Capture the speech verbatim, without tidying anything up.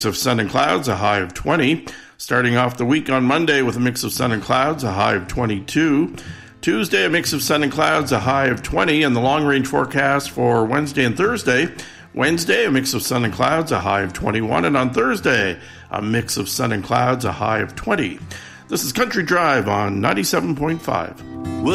of sun and clouds, a high of twenty. Starting off the week on Monday with a mix of sun and clouds, a high of twenty-two. Tuesday, a mix of sun and clouds, a high of twenty. And the long-range forecast for Wednesday and Thursday. Wednesday, a mix of sun and clouds, a high of twenty-one. And on Thursday, a mix of sun and clouds, a high of twenty. This is Country Drive on ninety-seven point five.